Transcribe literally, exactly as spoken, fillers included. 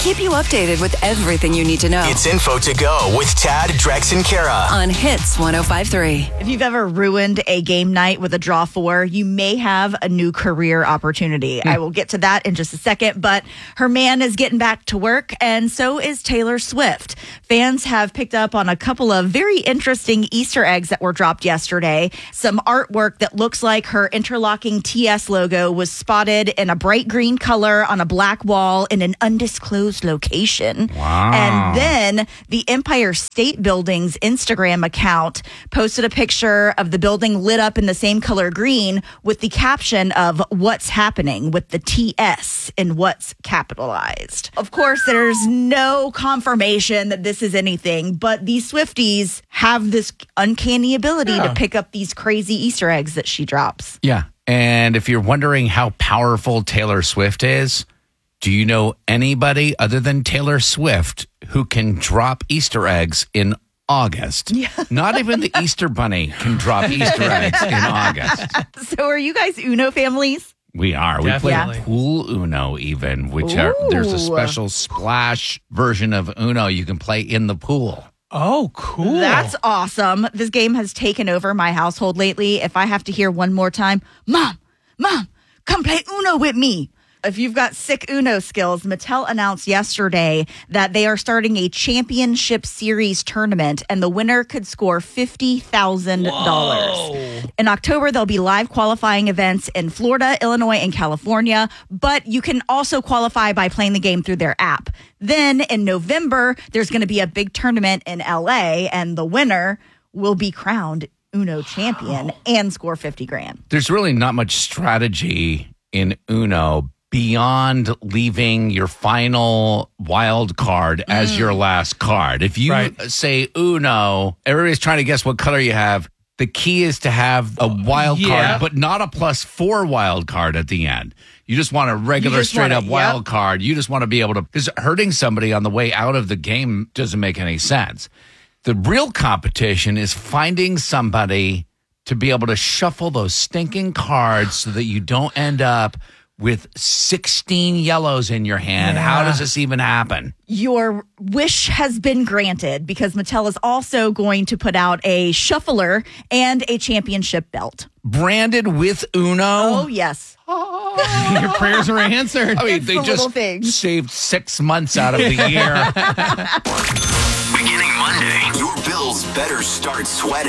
keep you updated with everything you need to know. It's Info to Go with Tad, Drex, and Kara on Hits one oh five point three. If you've ever ruined a game night with a draw four, you may have a new career opportunity. I will get to that in just a second, but her man is getting back to work, and so is Taylor Swift. Fans have picked up on a couple of very interesting Easter eggs that were dropped yesterday. Some artwork that looks like her interlocking T S logo was spotted in a bright green color on a black wall in an undisclosed location. Wow. And then the Empire State Building's Instagram account posted a picture of the building lit up in the same color green with the caption of "What's happening?" with the T S in what's capitalized. Of course, there's no confirmation that this is anything, but these Swifties have this uncanny ability Yeah. to pick up these crazy Easter eggs that she drops. Yeah. And if you're wondering how powerful Taylor Swift is, do you know anybody other than Taylor Swift who can drop Easter eggs in August? Yeah. Not even the Easter Bunny can drop Easter eggs in August. So are you guys Uno families? We are. We Definitely. play pool Uno even, which are, there's a Ooh. special splash version of Uno you can play in the pool. Oh, cool. That's awesome. This game has taken over my household lately. If I have to hear one more time, Mom, Mom, come play Uno with me. If you've got sick Uno skills, Mattel announced yesterday that they are starting a championship series tournament, and the winner could score fifty thousand dollars. In October, there'll be live qualifying events in Florida, Illinois, and California, but you can also qualify by playing the game through their app. Then in November, there's going to be a big tournament in L A, and the winner will be crowned Uno champion and score fifty grand. There's really not much strategy in Uno beyond leaving your final wild card as Mm. your last card. If you Right. say Uno, everybody's trying to guess what color you have. The key is to have a wild Yeah. card, but not a plus four wild card at the end. You just want a regular You just straight wanna- up wild yep. card. You just want to be able to, because hurting somebody on the way out of the game doesn't make any sense. The real competition is finding somebody to be able to shuffle those stinking cards so that you don't end up with sixteen yellows in your hand. How does this even happen? Your wish has been granted because Mattel is also going to put out a shuffler and a championship belt. Branded with Uno? Oh, yes. Your prayers are answered. I mean, It's they the little just things. saved six months out of the year. beginning Monday. Your bills better start sweating.